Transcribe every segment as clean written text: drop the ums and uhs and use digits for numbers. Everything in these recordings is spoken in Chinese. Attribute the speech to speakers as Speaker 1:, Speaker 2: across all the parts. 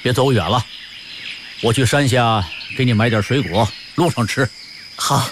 Speaker 1: 别走远了，我去山下给你买点水果，路上吃。
Speaker 2: 好。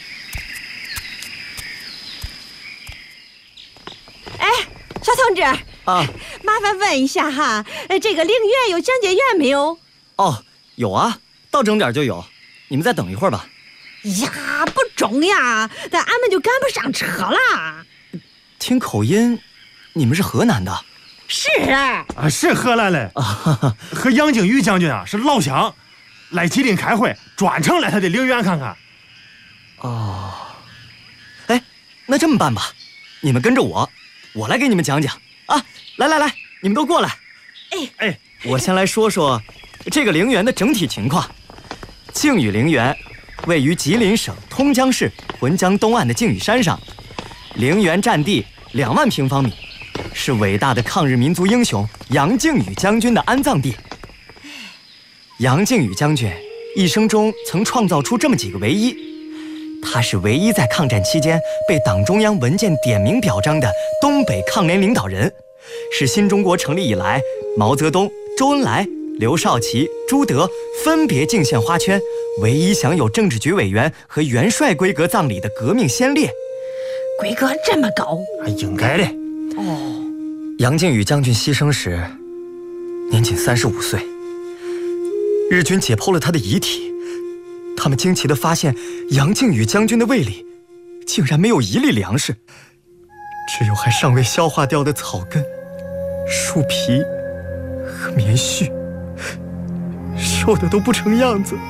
Speaker 3: 哎，小同志
Speaker 2: 啊，
Speaker 3: 麻烦问一下哈，这个陵园有讲解员没有？
Speaker 2: 哦，有啊，到整点就有。你们再等一会儿吧。
Speaker 3: 呀，不中呀，但俺们就赶不上车了。
Speaker 2: 听口音，你们是河南的？
Speaker 3: 是
Speaker 4: 啊，是河南的啊，和杨靖宇将军啊是老乡，来吉林开会，专程来他的陵园看看。
Speaker 2: 哦，哎，那这么办吧，你们跟着我，我来给你们讲讲啊！来，你们都过来。
Speaker 4: 哎，
Speaker 2: 我先来说说这个陵园的整体情况。靖宇陵园位于吉林省通江市浑江东岸的靖宇山上，陵园占地2万平方米，是伟大的抗日民族英雄杨靖宇将军的安葬地。杨靖宇将军一生中曾创造出这么几个唯一，他是唯一在抗战期间被党中央文件点名表彰的东北抗联领导人，是新中国成立以来毛泽东、周恩来、刘少奇、朱德分别敬献花圈，唯一享有政治局委员和元帅规格葬礼的革命先烈。
Speaker 3: 规格这么高，
Speaker 4: 应该的。
Speaker 3: 哦，
Speaker 2: 杨靖宇将军牺牲时年仅35岁，日军解剖了他的遗体，他们惊奇地发现杨靖宇将军的胃里竟然没有一粒粮食，只有还尚未消化掉的草根、树皮和棉絮，瘦的都不成样子。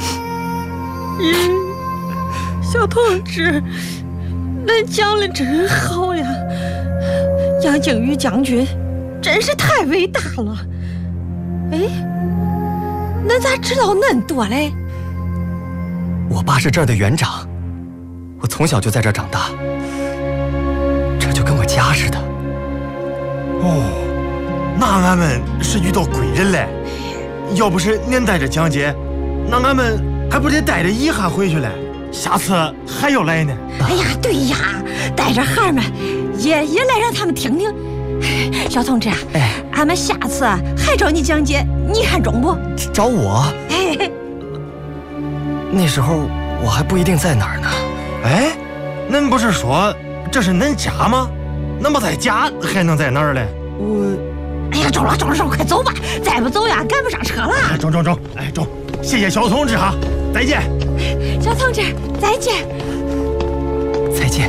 Speaker 3: 小同志，恁讲的真好呀！杨靖宇将军真是太伟大了。哎，恁咋知道恁多嘞？
Speaker 2: 我爸是这儿的园长，我从小就在这儿长大，这就跟我家似的。
Speaker 4: 哦，那俺们是遇到贵人嘞。要不是您带着讲解，那俺们还不得带着遗憾回去嘞？下次还要来呢。
Speaker 3: 哎呀，对呀，带着孩儿们也来让他们听听。小同志啊，俺们下次还找你讲解，你看中不？
Speaker 2: 找我？那时候我还不一定在哪儿呢。
Speaker 4: 哎，恁不是说这是恁家吗？那么在家还能在哪儿嘞？
Speaker 3: 哎呀，中了，快走吧！再不走呀，赶不上车了。
Speaker 4: 中，哎，中！谢谢小同志哈，再见。
Speaker 3: 小同志，再见。
Speaker 2: 再见。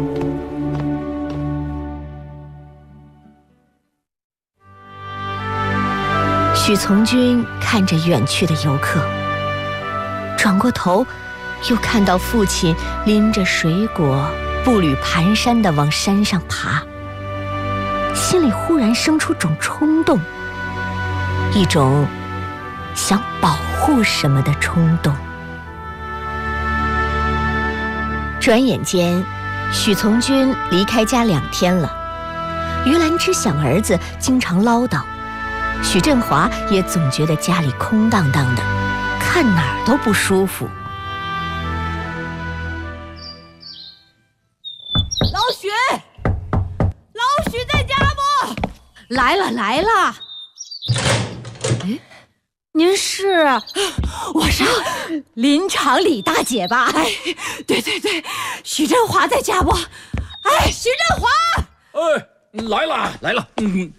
Speaker 5: 许从军看着远去的游客，转过头，又看到父亲拎着水果，步履蹒跚地往山上爬，心里忽然生出种冲动，一种想保护什么的冲动。转眼间，许从军离开家2天了。于兰芝想儿子经常唠叨，许振华也总觉得家里空荡荡的，看哪儿都不舒服。
Speaker 3: 老许在家不？来了。
Speaker 6: 哎，您是？
Speaker 3: 我是林场李大姐吧？哎，对，许振华在家不？哎，许振华！
Speaker 1: 哎，来了，